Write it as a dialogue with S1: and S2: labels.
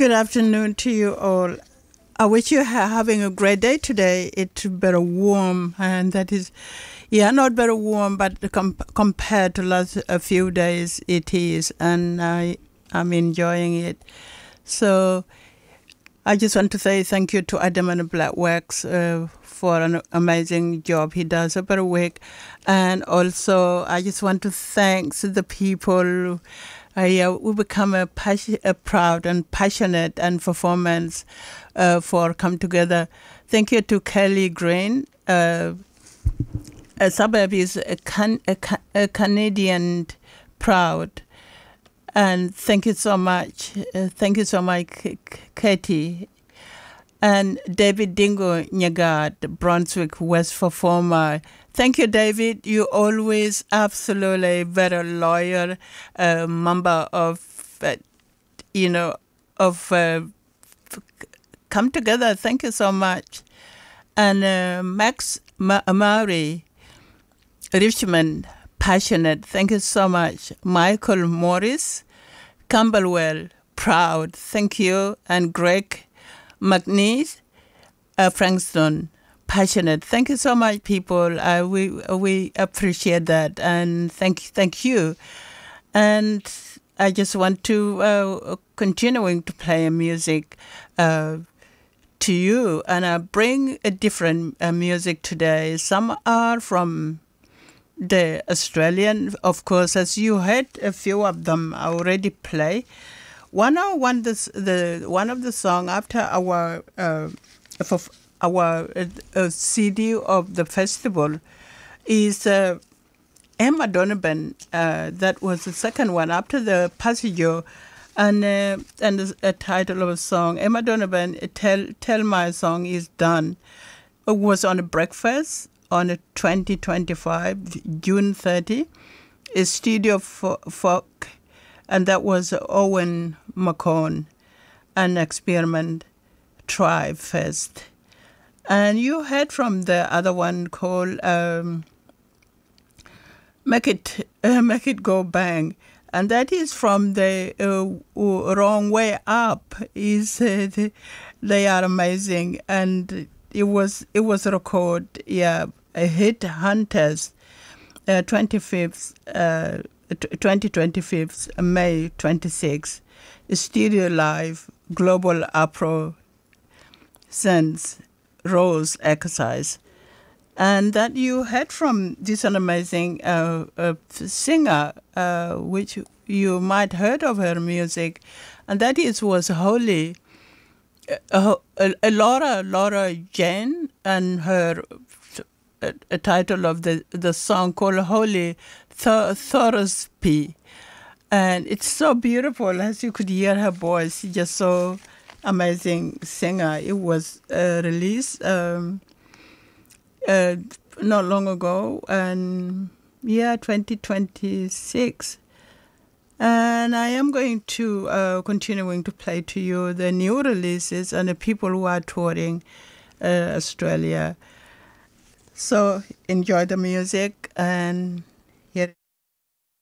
S1: Good afternoon to you all. I wish you are having a great day today. It's very warm, and that is, not very warm, but compared to last a few days, it is, and I'm enjoying it. So I just want to say thank you to Adam and Black Wax for an amazing job he does every week, and also I just want to thank the people. We become a proud and passionate and performance for Come Together. Thank you to Kelly Green. A suburb is a Canadian proud. And thank you so much. Thank you so much, Katie. And David Dingo Nyagad, Brunswick West performer. Thank you, David. You always absolutely very loyal member of, Come Together. Thank you so much. And Max Murray, Richmond, passionate. Thank you so much. Michael Morris, Camberwell, proud. Thank you. And Greg McNeese, Frankston, passionate. Thank you so much, people. We appreciate that, and thank you. And I just want to continuing to play music to you, and I bring a different music today. Some are from the Australian, of course, as you heard, a few of them I already play. One of the song after our CD of the festival is Emma Donovan. That was the second one after the Passaggio, and the title of a song. Emma Donovan, Tell My Song Is Done. It was on a breakfast on 2025, June 30, a studio folk, and that was Owen McCone, an Experiment Tribe Fest. And you heard from the other one called Make It Go Bang, and that is from the Wrong Way Up. They are amazing, and it was recorded, a hit Hunters, 2025, May 26, Studio Live, Global Afro Sense, Rose Exercise. And that you heard from this an amazing singer, which you might heard of her music, and that was Holly, Laura Jane, and her a title of the song called Holy Thorsby. And it's so beautiful, as you could hear her voice. She's just so amazing singer. It was released not long ago, and 2026. And I am going to continuing to play to you the new releases and the people who are touring Australia. So enjoy the music, and